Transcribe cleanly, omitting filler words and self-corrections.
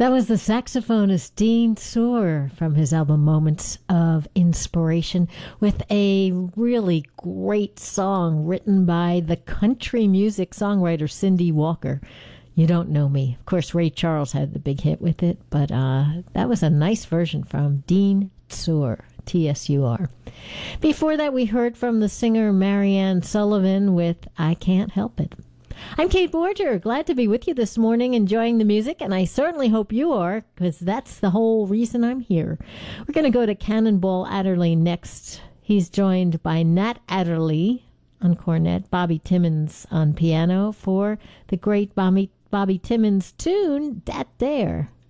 That was the saxophonist Dean Soar from his album Moments of Inspiration with a really great song written by the country music songwriter Cindy Walker. You Don't Know Me. Of course, Ray Charles had the big hit with it, but that was a nice version from Dean Soar, T-S-U-R. Before that, we heard from the singer Marianne Sullivan with I Can't Help It. I'm Kate Borger, glad to be with you this morning, enjoying the music, and I certainly hope you are, because that's the whole reason I'm here. We're going to go to Cannonball Adderley next. He's joined by Nat Adderley on cornet, Bobby Timmons on piano for the great Bobby Timmons tune, Dat There.